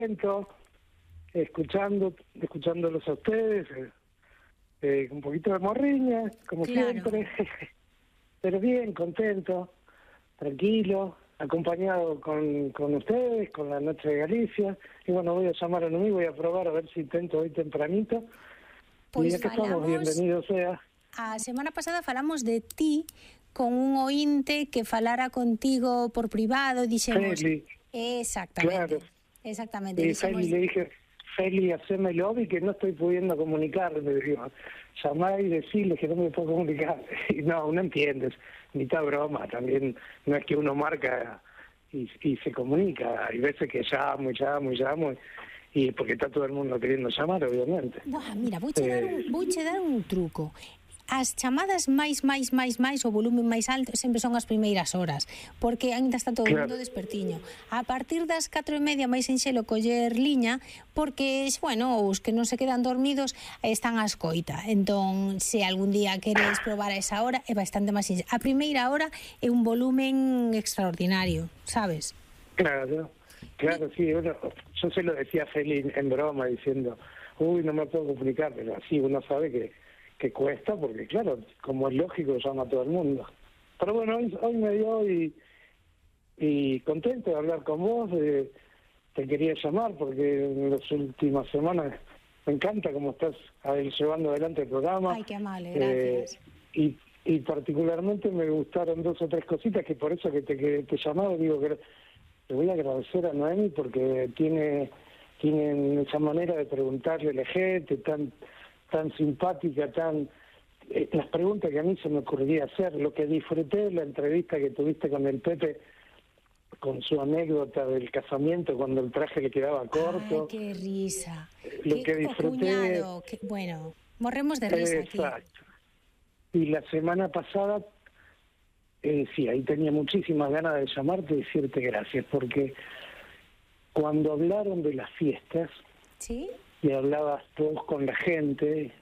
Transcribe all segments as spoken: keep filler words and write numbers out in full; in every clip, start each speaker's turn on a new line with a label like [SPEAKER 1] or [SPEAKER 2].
[SPEAKER 1] contento, escuchando, escuchándolos a ustedes, eh, eh, un poquito de morriña, como
[SPEAKER 2] Claro.
[SPEAKER 1] siempre, pero bien, contento, tranquilo, acompañado con, con ustedes, con la Noche de Galicia, y bueno, voy a llamar a mí, voy a probar a ver si intento hoy tempranito,
[SPEAKER 2] Pois
[SPEAKER 1] y ya que estamos,
[SPEAKER 2] falamos,
[SPEAKER 1] bienvenido sea.
[SPEAKER 2] a semana pasada falamos de ti con un ointe que falara contigo por privado, dixemos...
[SPEAKER 1] Feli,
[SPEAKER 2] Exactamente,
[SPEAKER 1] claro.
[SPEAKER 2] exactamente,
[SPEAKER 1] Y
[SPEAKER 2] dixemos...
[SPEAKER 1] Feli, le dije, Feli, haceme lobby que no estoy pudiendo comunicarme, digo, llamar y decirle que no me puedo comunicar. Y no, no entiendes, ni está broma, también no es que uno marca y, y se comunica, hay veces que llamo y llamo y llamo, y porque está todo el mundo queriendo llamar, obviamente.
[SPEAKER 2] Buah, mira, vouche dar un,
[SPEAKER 1] Eh,
[SPEAKER 2] vouche dar un truco. As chamadas máis, máis, máis, máis, o volumen máis alto sempre son as primeiras horas, porque aínda está todo o
[SPEAKER 1] Claro.
[SPEAKER 2] mundo despertiño. A partir das catro e media máis enxelo coller liña, porque, bueno, os que non se quedan dormidos están á escoita. Entón, se algún día queres probar a esa hora, é bastante máis enxelo. A primeira hora é un volumen extraordinario, sabes?
[SPEAKER 1] Claro, claro, sí, uno, yo se lo decía a Feli en broma diciendo, uy, no me puedo comunicar, pero así uno sabe que, que cuesta, porque claro, como es lógico, llama a todo el mundo. Pero bueno, hoy, hoy me dio y, y contento de hablar con vos, de, te quería llamar porque en las últimas semanas me encanta cómo estás ahí llevando adelante el programa.
[SPEAKER 2] Ay, qué amable,
[SPEAKER 1] Eh,
[SPEAKER 2] gracias.
[SPEAKER 1] y, y particularmente me gustaron dos o tres cositas que por eso que te, que te llamaba, digo que le voy a agradecer a Noemi porque tiene tienen esa manera de preguntarle a la gente tan tan simpática, tan eh, las preguntas que a mí se me ocurriría hacer, lo que disfruté de la entrevista que tuviste con el Pepe con su anécdota del casamiento cuando el traje le quedaba corto.
[SPEAKER 2] Ay, qué risa.
[SPEAKER 1] Lo
[SPEAKER 2] Qué
[SPEAKER 1] que disfruté-
[SPEAKER 2] cuñado, que, bueno, morremos de risa aquí.
[SPEAKER 1] Exacto. Y la semana pasada, eh, sí, ahí tenía muchísimas ganas de llamarte y decirte gracias, porque cuando hablaron de las fiestas,
[SPEAKER 2] ¿Sí?
[SPEAKER 1] y hablabas vos con la gente,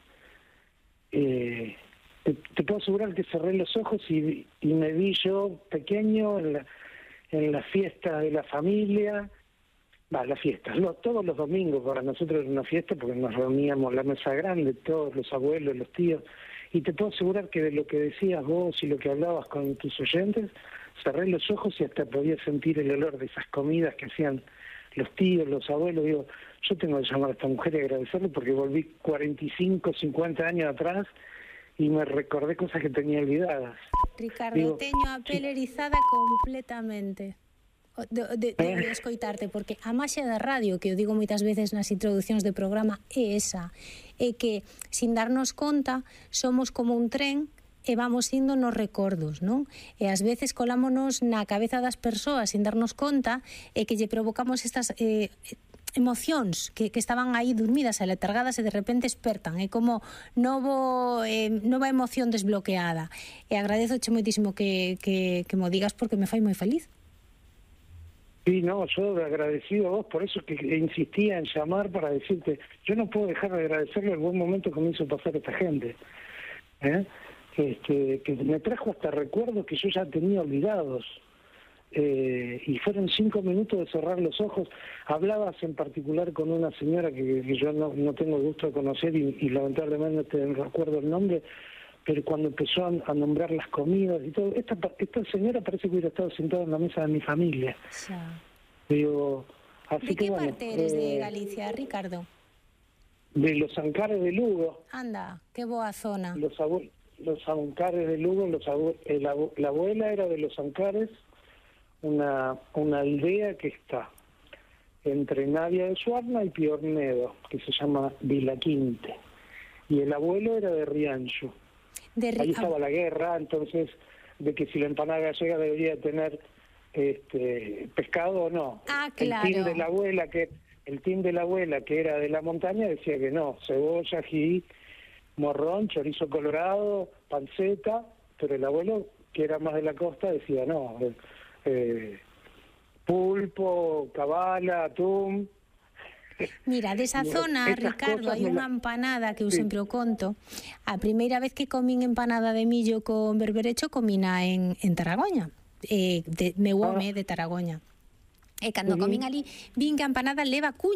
[SPEAKER 1] eh, te, te puedo asegurar que cerré los ojos y, y me vi yo pequeño en la, en la fiesta de la familia, va, las fiestas, no, todos los domingos para nosotros era una fiesta porque nos reuníamos en la mesa grande, todos los abuelos, los tíos, y te puedo asegurar que de lo que decías vos y lo que hablabas con tus oyentes, cerré los ojos y hasta podía sentir el olor de esas comidas que hacían los tíos, los abuelos. Digo, yo tengo que llamar a esta mujer y agradecerle porque volví cuarenta y cinco, cincuenta años atrás y me recordé cosas que tenía olvidadas.
[SPEAKER 2] Ricardo,
[SPEAKER 1] Digo,
[SPEAKER 2] teño a pel erizada completamente o- de, de, de, de escoitarte, porque a maxia da radio, que eu digo moitas veces nas introducións de programa, é esa, é que, sin darnos conta, somos como un tren e vamos indo nos recordos, non? E ás veces colámonos na cabeza das persoas sin darnos conta e que lle provocamos estas eh, emocións que, que estaban aí dormidas e letargadas e de repente espertan, é como novo, eh, nova emoción desbloqueada. E agradezoche moitísimo que, que, que mo digas porque me fai moi feliz.
[SPEAKER 1] Sí, no, yo agradecido a vos, por eso que insistía en llamar para decirte, yo no puedo dejar de agradecerle el buen momento que me hizo pasar esta gente, ¿eh? Este, que me trajo hasta recuerdos que yo ya tenía olvidados, eh, y fueron cinco minutos de cerrar los ojos. Hablabas en particular con una señora que, que yo no, no tengo el gusto de conocer y, y lamentablemente no te recuerdo el nombre, pero cuando empezó a, a nombrar las comidas y todo, esta, esta señora parece que hubiera estado sentada en la mesa de mi familia.
[SPEAKER 2] Xa.
[SPEAKER 1] Digo, así
[SPEAKER 2] De
[SPEAKER 1] que
[SPEAKER 2] que
[SPEAKER 1] bueno,
[SPEAKER 2] parte eres de
[SPEAKER 1] eh,
[SPEAKER 2] Galicia, Ricardo?
[SPEAKER 1] de los Ancares de Lugo,
[SPEAKER 2] Anda, que boa zona.
[SPEAKER 1] los abue- los Ancares de Lugo, los abue- eh, la, abu- la abuela era de los Ancares, una, una aldea que está entre Navia de Suarna y Piornedo, que se llama Vilaquinte, y el abuelo era de Riancho.
[SPEAKER 2] De Ri-
[SPEAKER 1] Ahí estaba la guerra, entonces, de que si la empanada gallega debería tener este pescado o no.
[SPEAKER 2] Ah,
[SPEAKER 1] El
[SPEAKER 2] claro.
[SPEAKER 1] team de la abuela que el team de la abuela que era de la montaña decía que no, cebolla, ají, morrón, chorizo colorado, panceta, pero el abuelo que era más de la costa decía no, eh, eh, pulpo, cabala, atún.
[SPEAKER 2] Mira, desa
[SPEAKER 1] Digo,
[SPEAKER 2] zona,
[SPEAKER 1] esas
[SPEAKER 2] Ricardo,
[SPEAKER 1] cosas
[SPEAKER 2] hai
[SPEAKER 1] me
[SPEAKER 2] unha
[SPEAKER 1] la-
[SPEAKER 2] empanada que eu
[SPEAKER 1] Sí.
[SPEAKER 2] sempre o conto. A primeira vez que comín empanada de millo con berberecho comina en, en Taragoña. Eh, de, meu home
[SPEAKER 1] Ah.
[SPEAKER 2] de Taragoña. E cando
[SPEAKER 1] Ujú.
[SPEAKER 2] comín ali, vin que a empanada leva cuña.